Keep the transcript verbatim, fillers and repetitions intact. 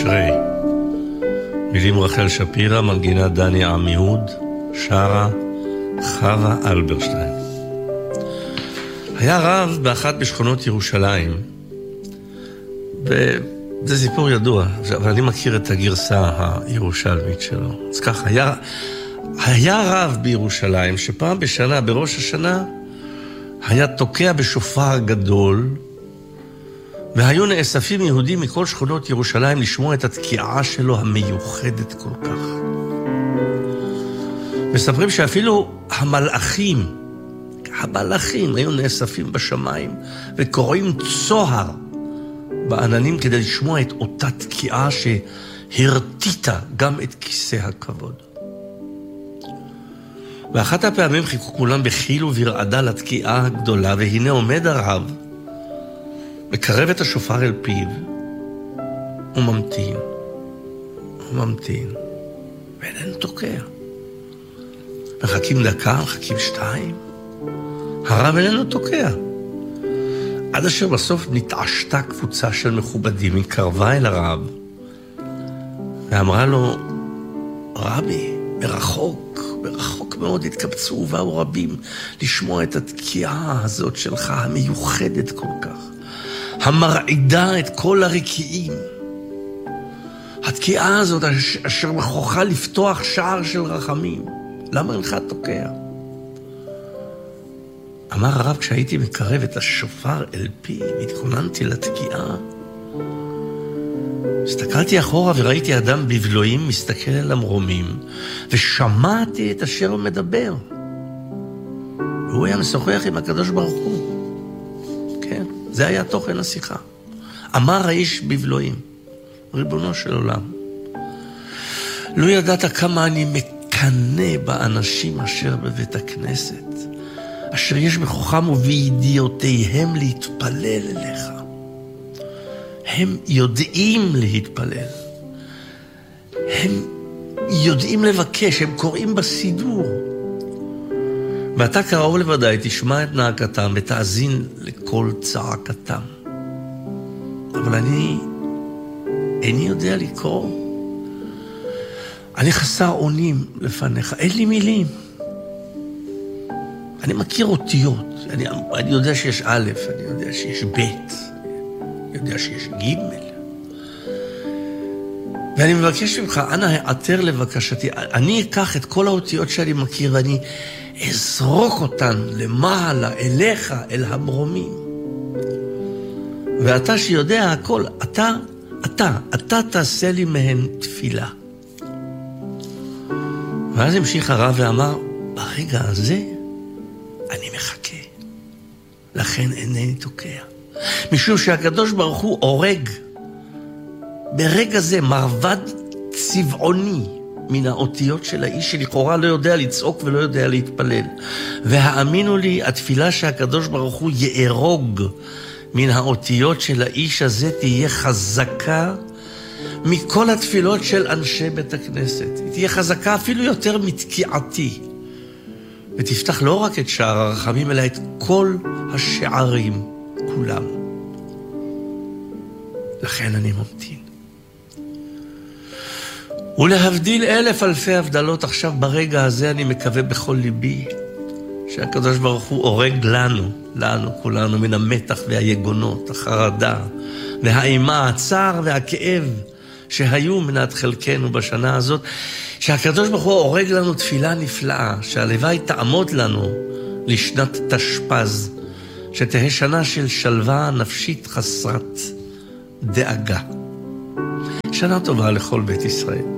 תשרי. מילים רחל שפירא, מנגינה דני עמיהוד, שרה חווה אלברשטיין. היה רב באחת בשכונות ירושלים, וזה סיפור ידוע, אבל אני מכיר את הגרסה הירושלמית שלו. אז ככה, היה, היה רב בירושלים שפעם בשנה, בראש השנה, היה תוקע בשופר גדול, והיו נאספים יהודים מכל שכונות ירושלים לשמוע את התקיעה שלו המיוחדת כל כך. מספרים שאפילו המלאכים, המלאכים היו נאספים בשמיים וקוראים צוהר בעננים כדי לשמוע את אותה תקיעה שהרטיטה גם את כיסא הכבוד. ואחת הפעמים חיכו כולם בחיל וברעדה לתקיעה הגדולה, והנה עומד הרב, מקרב את השופר אל פיו, וממתין, וממתין, ואיננו תוקע. מחכים דקה, מחכים שתיים, הרב איננו תוקע. עד אשר בסוף נתעשתה קבוצה של מכובדים, היא קרבה אל הרב, ואמרה לו, רבי, מרחוק, מרחוק מאוד התקבצו ובאו רבים לשמוע את התקיעה הזאת שלך, המיוחדת כל כך, המרעידה את כל הרקיעים. התקיעה הזאת אשר מכוחה לפתוח שער של רחמים. למה אינך תוקע? אמר הרב, כשהייתי מקרב את השופר אל פי, התכוננתי לתקיעה, הסתכלתי אחורה וראיתי אדם בבלועים מסתכל על המרומים, ושמעתי את אשר הוא מדבר. והוא היה משוחח עם הקדוש ברוך הוא. כן, זה היה תוכן השיחה. אמר האיש בבלועים, ריבונו של עולם, לא ידעת כמה אני מקנא באנשים אשר בבית הכנסת, אשר יש בכוחם ובידיעותיהם להתפלל אליך. הם יודעים להתפלל. הם יודעים לבקש, הם קוראים בסידור. ואתה קרוב לוודאי, תשמע את נאקתם ותאזין לכל צעקתם. אבל אני איני יודע לקרוא. אני חסר אונים לפניך, אין לי מילים. אני מכיר אותיות, אני, אני יודע שיש א', אני יודע שיש ב', אני יודע שיש ג', ואני מבקש ממך, אנא העתר לבקשתי, אני אקח את כל האותיות שאני מכיר ואני אזרוק אותן למעלה, אליך, אל המרומים. ואתה שיודע הכל, אתה, אתה, אתה תעשה לי מהן תפילה. ואז המשיך הרב ואמר, ברגע הזה אני מחכה, לכן אינני תוקע. משום שהקדוש ברוך הוא הורג ברגע זה מרבד צבעוני מן האותיות של האיש שלכאורה לא יודע לצעוק ולא יודע להתפלל. והאמינו לי, התפילה שהקדוש ברוך הוא יארוג מן האותיות של האיש הזה תהיה חזקה מכל התפילות של אנשי בית הכנסת. היא תהיה חזקה אפילו יותר מתקיעתי. ותפתח לא רק את שער הרחמים, אלא את כל השערים כולם. לכן אני ממתין. ולהבדיל אלף אלפי הבדלות, עכשיו ברגע הזה אני מקווה בכל ליבי, שהקדוש ברוך הוא הורג לנו, לנו כולנו, מן המתח והיגונות, החרדה, והאימה, הצער והכאב, שהיו מנת חלקנו בשנה הזאת, שהקדוש ברוך הוא הורג לנו תפילה נפלאה, שהלוואי תעמוד לנו לשנת תשפז, שתהיה שנה של שלווה נפשית חסרת דאגה. שנה טובה לכל בית ישראל.